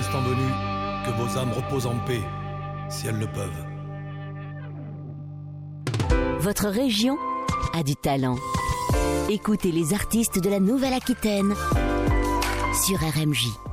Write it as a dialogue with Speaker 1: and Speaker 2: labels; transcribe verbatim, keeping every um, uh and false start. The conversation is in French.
Speaker 1: l'instant venu, que vos âmes reposent en paix, si elles le peuvent.
Speaker 2: Votre région a du talent. Écoutez les artistes de la Nouvelle-Aquitaine sur R M J.